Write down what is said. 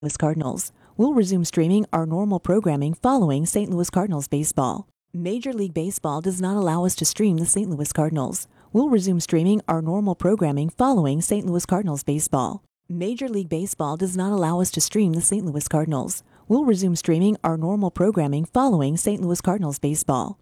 Louis Cardinals. We'll resume streaming our normal programming following St. Louis Cardinals baseball. Major League Baseball does not allow us to stream the St. Louis Cardinals. We'll resume streaming our normal programming following St. Louis Cardinals baseball. Major League Baseball does not allow us to stream the St. Louis Cardinals. We'll resume streaming our normal programming following St. Louis Cardinals baseball.